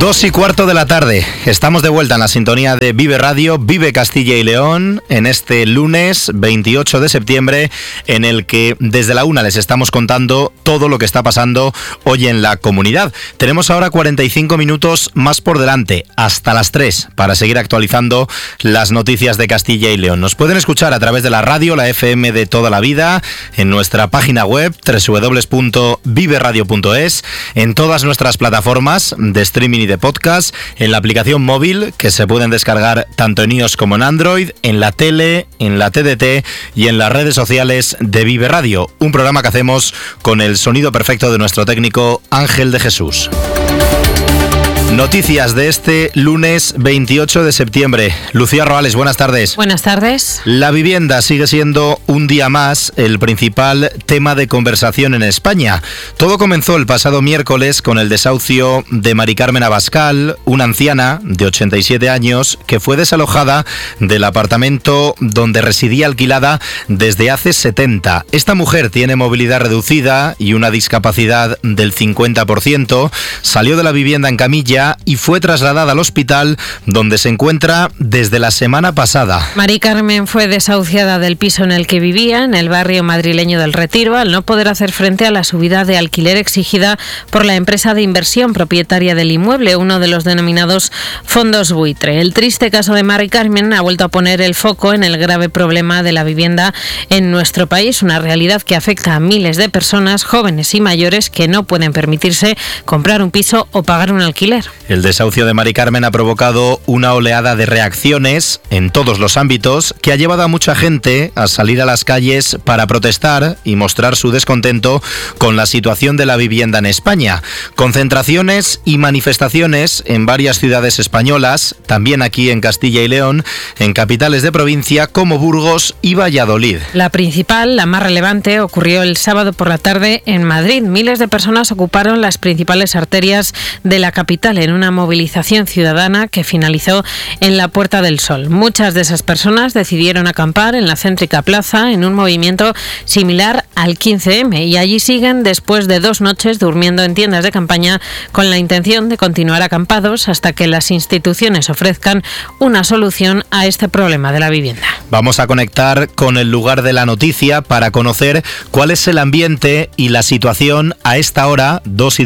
2:15 de la tarde. Estamos de vuelta en la sintonía de Vive Radio, Vive Castilla y León, en este lunes 28 de septiembre, en el que desde la 1 les estamos contando todo lo que está pasando hoy en la comunidad. Tenemos ahora 45 minutos más por delante, hasta las 3, para seguir actualizando las noticias de Castilla y León. Nos pueden escuchar a través de la radio, la FM de toda la vida, en nuestra página web, www.viveradio.es, en todas nuestras plataformas de streaming y de podcast, en la aplicación móvil que se pueden descargar tanto en iOS como en Android, en la tele, en la TDT y en las redes sociales de Vive Radio, un programa que hacemos con el sonido perfecto de nuestro técnico Ángel de Jesús. Noticias de este lunes 28 de septiembre. Lucía Roales, buenas tardes. Buenas tardes. La vivienda sigue siendo un día más el principal tema de conversación en España. Todo comenzó el pasado miércoles con el desahucio de Mari Carmen Abascal, una anciana de 87 años que fue desalojada del apartamento donde residía alquilada desde hace 70. Esta mujer tiene movilidad reducida y una discapacidad del 50%. Salió de la vivienda en camilla y fue trasladada al hospital donde se encuentra desde la semana pasada. Mari Carmen fue desahuciada del piso en el que vivía, en el barrio madrileño del Retiro, al no poder hacer frente a la subida de alquiler exigida por la empresa de inversión propietaria del inmueble, uno de los denominados fondos buitre. El triste caso de Mari Carmen ha vuelto a poner el foco en el grave problema de la vivienda en nuestro país, una realidad que afecta a miles de personas, jóvenes y mayores, que no pueden permitirse comprar un piso o pagar un alquiler. El desahucio de Mari Carmen ha provocado una oleada de reacciones en todos los ámbitos que ha llevado a mucha gente a salir a las calles para protestar y mostrar su descontento con la situación de la vivienda en España. Concentraciones y manifestaciones en varias ciudades españolas, también aquí en Castilla y León, en capitales de provincia como Burgos y Valladolid. La principal, la más relevante, ocurrió el sábado por la tarde en Madrid. Miles de personas ocuparon las principales arterias de la capital en una movilización ciudadana que finalizó en la Puerta del Sol. Muchas de esas personas decidieron acampar en la céntrica plaza en un movimiento similar al 15M y allí siguen después de 2 noches durmiendo en tiendas de campaña con la intención de continuar acampados hasta que las instituciones ofrezcan una solución a este problema de la vivienda. Vamos a conectar con el lugar de la noticia para conocer cuál es el ambiente y la situación a esta hora,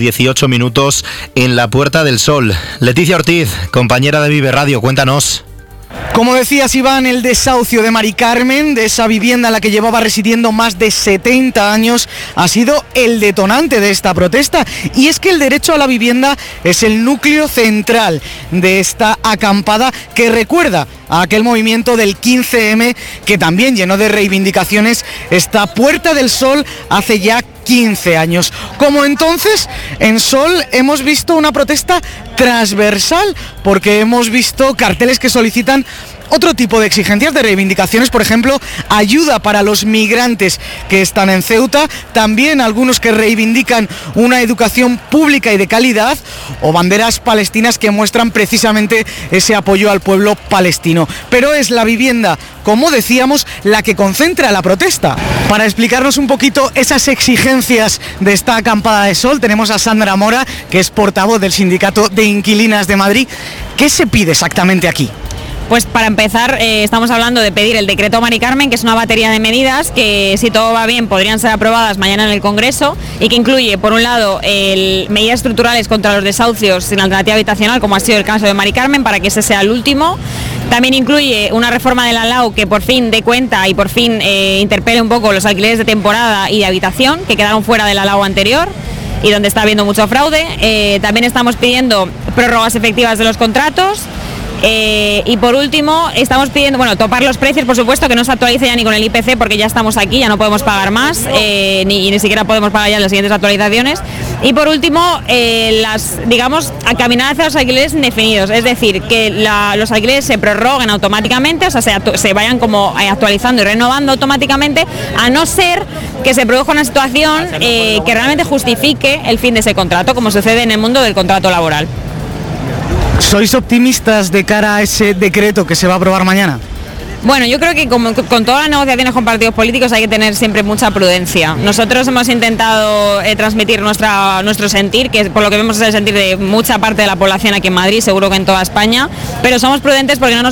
2:18 en la Puerta del Sol. Leticia Ortiz, compañera de Vive Radio, cuéntanos. Como decías, Iván, el desahucio de Mari Carmen, de esa vivienda en la que llevaba residiendo más de 70 años, ha sido el detonante de esta protesta. Y es que el derecho a la vivienda es el núcleo central de esta acampada que recuerda a aquel movimiento del 15M que también llenó de reivindicaciones esta Puerta del Sol hace ya 15 años. Como entonces, en Sol hemos visto una protesta transversal porque hemos visto carteles que solicitan otro tipo de exigencias, de reivindicaciones, por ejemplo, ayuda para los migrantes que están en Ceuta, también algunos que reivindican una educación pública y de calidad, o banderas palestinas que muestran precisamente ese apoyo al pueblo palestino. Pero es la vivienda, como decíamos, la que concentra la protesta. Para explicarnos un poquito esas exigencias de esta acampada de Sol, tenemos a Sandra Mora, que es portavoz del Sindicato de Inquilinas de Madrid. ¿Qué se pide exactamente aquí? Pues para empezar, estamos hablando de pedir el decreto Mari Carmen, que es una batería de medidas que, si todo va bien, podrían ser aprobadas mañana en el Congreso y que incluye, por un lado, medidas estructurales contra los desahucios sin alternativa habitacional, como ha sido el caso de Mari Carmen, para que ese sea el último. También incluye una reforma de la LAU que por fin dé cuenta y por fin interpele un poco los alquileres de temporada y de habitación, que quedaron fuera de la LAU anterior y donde está habiendo mucho fraude. También estamos pidiendo prórrogas efectivas de los contratos. Y por último, estamos pidiendo, topar los precios, por supuesto, que no se actualice ya ni con el IPC, porque ya estamos aquí, ya no podemos pagar más, ni siquiera podemos pagar ya en las siguientes actualizaciones. Y por último, a caminar hacia los alquileres indefinidos, es decir, que los alquileres se prorroguen automáticamente, o sea, se vayan como actualizando y renovando automáticamente, a no ser que se produzca una situación que realmente justifique el fin de ese contrato, como sucede en el mundo del contrato laboral. ¿Sois optimistas de cara a ese decreto que se va a aprobar mañana? Bueno, yo creo que como con todas las negociaciones con partidos políticos hay que tener siempre mucha prudencia. Nosotros hemos intentado transmitir nuestro sentir, que por lo que vemos es el sentir de mucha parte de la población aquí en Madrid, seguro que en toda España, pero somos prudentes porque no nos